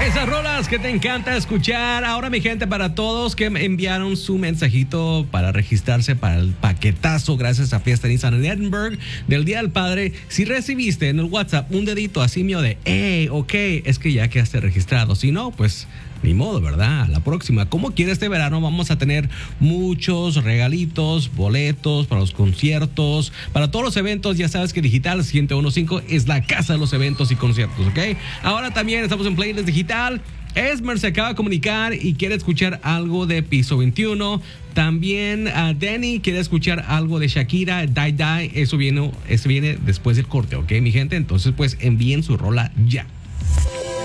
Esas rolas que te encanta escuchar. Ahora, mi gente, para todos que me enviaron su mensajito para registrarse para el paquetazo gracias a Fiesta Nissan en Edinburgh del Día del Padre, si recibiste en el WhatsApp un dedito así mío de ok, es que ya quedaste registrado. Si no, pues ni modo, ¿verdad? La próxima. Como quiera, este verano vamos a tener muchos regalitos, boletos para los conciertos, para todos los eventos. Ya sabes que Digital 101.5 es la casa de los eventos y conciertos, ¿ok? Ahora también estamos en Playlist Digital. Esmer se acaba de comunicar y quiere escuchar algo de Piso 21. También Danny quiere escuchar algo de Shakira, Die Die. Eso viene después del corte, ¿ok, mi gente? Entonces, pues envíen su rola ya.